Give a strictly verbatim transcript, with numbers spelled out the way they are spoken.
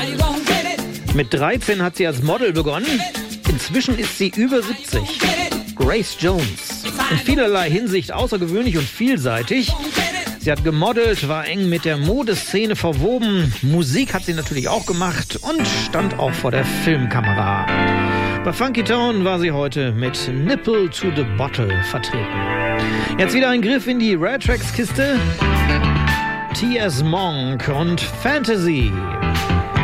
Mit dreizehn hat sie als Model begonnen. Inzwischen ist sie über siebzig. Grace Jones. In vielerlei Hinsicht außergewöhnlich und vielseitig. Sie hat gemodelt, war eng mit der Modeszene verwoben. Musik hat sie natürlich auch gemacht und stand auch vor der Filmkamera. Bei Funky Town war sie heute mit Nipple to the Bottle vertreten. Jetzt wieder ein Griff in die Rare Tracks Kiste. T S. Monk und Fantasy.